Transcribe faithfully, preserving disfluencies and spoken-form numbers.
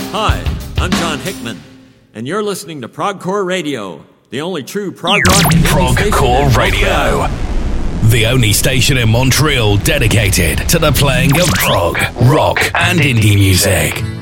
Hi, I'm John Hickman, and you're listening to Progcore Radio, the only true prog rock Progcore Radio, the only station in Montreal dedicated to the playing of prog, rock, and indie music.